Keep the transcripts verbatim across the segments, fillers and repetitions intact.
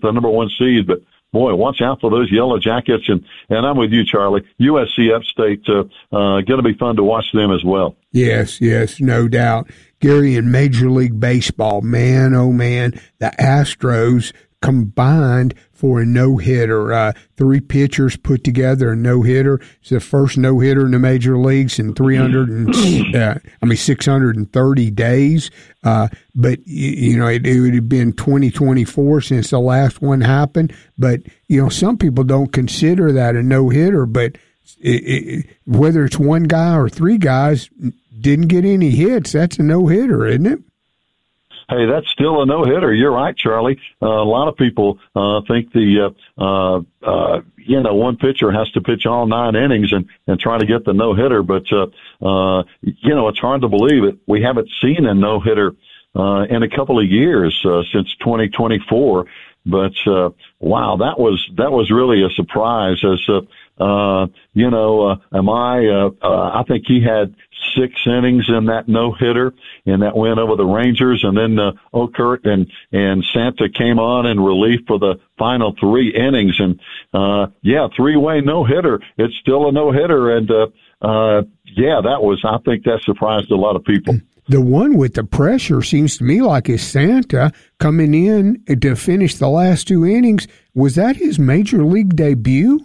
the number one seed. But boy, watch out for those Yellow Jackets. And, and I'm with you, Charlie. U S C Upstate, uh, uh, going to be fun to watch them as well. Yes, yes, no doubt. Gary, in Major League Baseball, man, oh man, the Astros combined for a no-hitter. Uh, three pitchers put together a no-hitter. It's the first no-hitter in the major leagues in three hundred and, uh, I mean, six hundred thirty days. Uh, but, you, you know, it, it would have been twenty twenty-four since the last one happened. But, you know, some people don't consider that a no-hitter. But it, it, whether it's one guy or three guys didn't get any hits, that's a no-hitter, isn't it? Hey, that's still a no-hitter. You're right, Charlie. Uh, a lot of people uh, think the, uh, uh, uh, you know, one pitcher has to pitch all nine innings and, and try to get the no-hitter. But, uh, uh, you know, it's hard to believe it. We haven't seen a no-hitter uh, in a couple of years uh, since twenty twenty-four. But, uh, wow, that was that was really a surprise. As, uh, uh, you know, uh, am I, uh, uh, I think he had six innings in that no-hitter, and that win over the Rangers. And then uh, Okert and, and Santa came on in relief for the final three innings. And, uh, yeah, three-way no-hitter. It's still a no-hitter. And, uh, uh, yeah, that was, I think that surprised a lot of people. The one with the pressure seems to me like is Santa coming in to finish the last two innings. Was that his major league debut?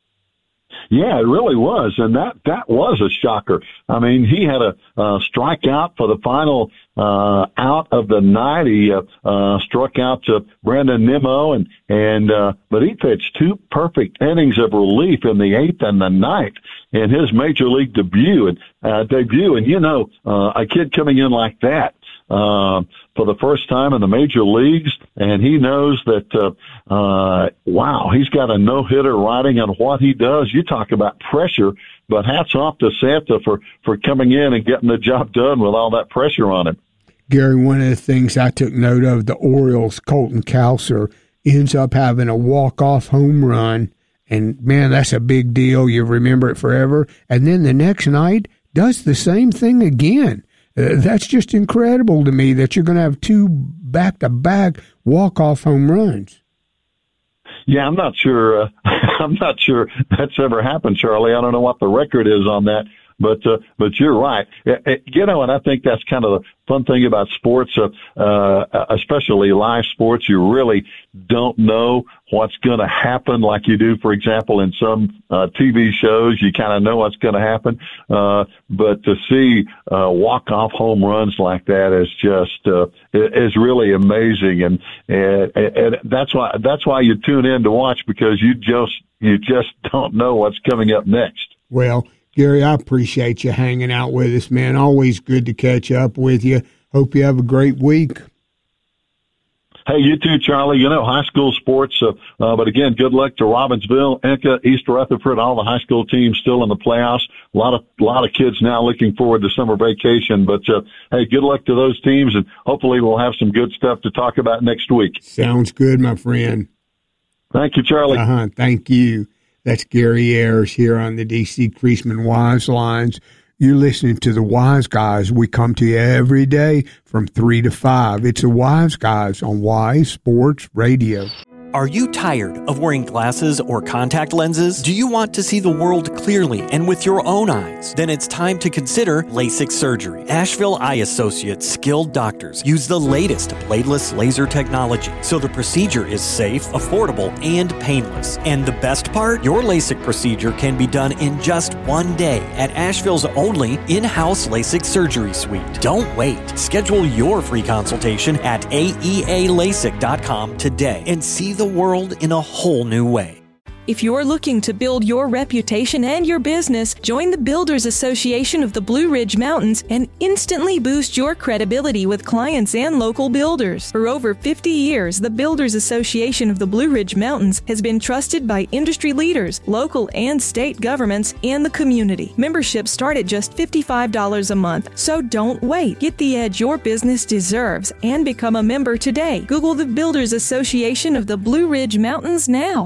Yeah, it really was, and that that was a shocker. I mean, he had a uh, strikeout for the final uh, out of the night. He uh, uh, struck out to Brandon Nimmo, and and uh, but he pitched two perfect innings of relief in the eighth and the ninth in his major league debut. And uh, debut, and you know, uh, a kid coming in like that. Uh, for the first time in the major leagues, and he knows that, uh, uh, wow, he's got a no-hitter riding on what he does. You talk about pressure, but hats off to Santa for, for coming in and getting the job done with all that pressure on him. Gary, one of the things I took note of, the Orioles' Colton Cowser ends up having a walk-off home run, and, man, that's a big deal. You remember it forever. And then the next night does the same thing again. Uh, that's just incredible to me that you're going to have two back-to-back walk-off home runs. Yeah, I'm not sure. Uh, I'm not sure that's ever happened, Charlie. I don't know what the record is on that, but uh, but you're right. It, it, you know, and I think that's kind of the fun thing about sports, uh, uh, especially live sports. You really don't know what's going to happen, like you do, for example, in some uh, T V shows. You kind of know what's going to happen, uh, but to see uh, walk-off home runs like that is just uh, is really amazing, and, and and that's why that's why you tune in to watch, because you just you just don't know what's coming up next. Well, Gary, I appreciate you hanging out with us, man. Always good to catch up with you. Hope you have a great week. Hey, you too, Charlie. You know, high school sports, uh, uh, but again, good luck to Robbinsville, Enka, East Rutherford, all the high school teams still in the playoffs. A lot of, a lot of kids now looking forward to summer vacation, but, uh, hey, good luck to those teams, and hopefully we'll have some good stuff to talk about next week. Sounds good, my friend. Thank you, Charlie. Uh-huh. Thank you. That's Gary Ayers here on the D C Creasman Wise Lines. You're listening to the Wise Guys. We come to you every day from three to five. It's the Wise Guys on Wise Sports Radio. Are you tired of wearing glasses or contact lenses? Do you want to see the world clearly and with your own eyes? Then it's time to consider LASIK surgery. Asheville Eye Associates skilled doctors use the latest bladeless laser technology, so the procedure is safe, affordable, and painless. And the best part? Your LASIK procedure can be done in just one day at Asheville's only in-house LASIK surgery suite. Don't wait. Schedule your free consultation at A E A lasik dot com today and see the the world in a whole new way. If you're looking to build your reputation and your business, join the Builders Association of the Blue Ridge Mountains and instantly boost your credibility with clients and local builders. For over fifty years, the Builders Association of the Blue Ridge Mountains has been trusted by industry leaders, local and state governments, and the community. Memberships start at just fifty-five dollars a month, so don't wait. Get the edge your business deserves and become a member today. Google the Builders Association of the Blue Ridge Mountains now.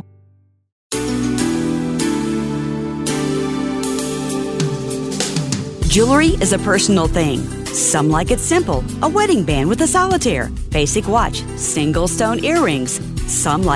Jewelry is a personal thing. Some like it simple, a wedding band with a solitaire, basic watch, single stone earrings. Some like